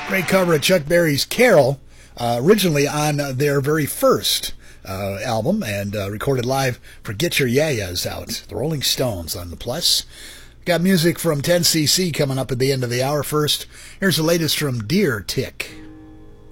Great cover of Chuck Berry's Carol, originally on their very first album and recorded live for Get Your Ya-Ya's Out, the Rolling Stones on the Plus. Got music from 10cc coming up at the end of the hour. First, here's the latest from Deer Tick.